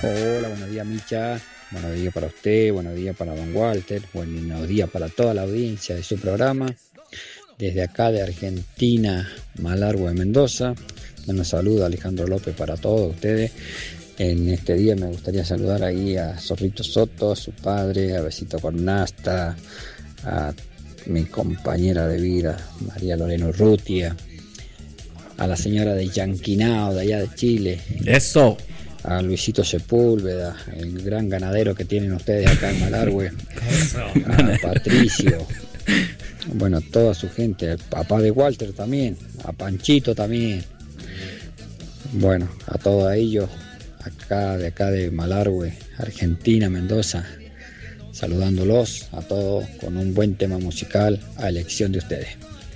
Hola, buenos días Micha, buenos días para usted, buenos días para don Walter, buenos días para toda la audiencia de su programa. Desde acá de Argentina, Malargüe, Mendoza, un saludo a Alejandro López para todos ustedes. En este día me gustaría saludar ahí a Zorrito Soto, a su padre, a Besito Cornasta, a mi compañera de vida, María Lorena Urrutia, a la señora de Yanquinao, de allá de Chile. Eso. A Luisito Sepúlveda, el gran ganadero que tienen ustedes acá en Malargüe. A Patricio. Bueno, toda su gente, el papá de Walter también, a Panchito también. Bueno, a todos ellos, acá de Malargüe, Argentina, Mendoza, saludándolos a todos con un buen tema musical a elección de ustedes.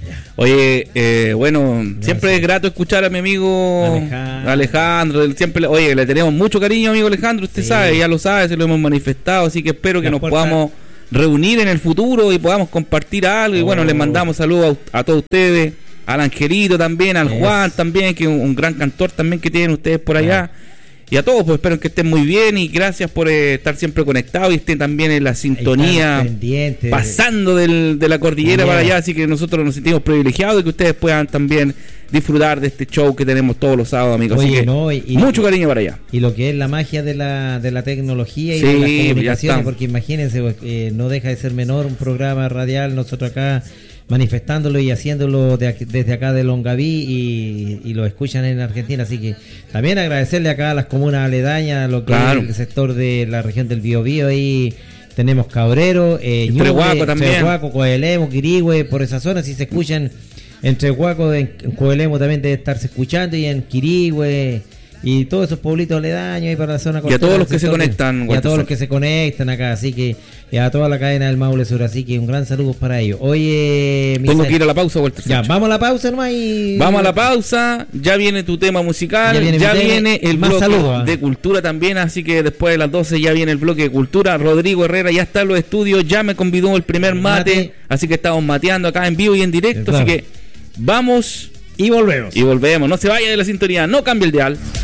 Oye, bueno, siempre es grato escuchar a mi amigo Alejandro. Siempre, oye, le tenemos mucho cariño, amigo Alejandro. Usted sabe, ya lo sabe, se lo hemos manifestado. Así que espero que nos podamos reunir en el futuro y podamos compartir algo. Y bueno, les mandamos saludos a todos ustedes, al Angelito también, al Juan también, que es un gran cantor también que tienen ustedes por allá. Y a todos, pues espero que estén muy bien y gracias por estar siempre conectados y estén también en la sintonía, pasando de la cordillera para allá, así que nosotros nos sentimos privilegiados de que ustedes puedan también disfrutar de este show que tenemos todos los sábados, amigos. Oye, así que mucho cariño para allá. Y lo que es la magia de la tecnología y de las comunicaciones, porque imagínense, no deja de ser menor un programa radial, nosotros acá manifestándolo y haciéndolo desde acá de Longaví y lo escuchan en Argentina, así que también agradecerle acá a las comunas aledañas, lo que es el sector de la región del Biobío, ahí tenemos Cabrero, Trehuaco también, Trehuaco, Coelemo, Quirigüe, por esa zona, si se escuchan en Trehuaco, en Coelemo también debe estarse escuchando, y en Quirigüe y todos esos pueblitos aledaños ahí para la zona. Y a todos los que se conectan. Y a todos los que se conectan acá, así que y a toda la cadena del Maule Sur, así que un gran saludo para ellos. Oye, tengo que ir a la pausa, Walter. Ya, vamos a la pausa nomás y... Vamos a la pausa, ya viene tu tema musical, ya viene el bloque de cultura también, así que después de las 12 ya viene el bloque de cultura. Rodrigo Herrera ya está en los estudios, ya me convidó el primer mate, así que estamos mateando acá en vivo y en directo, así que vamos y volvemos. No se vaya de la sintonía, no cambie el dial.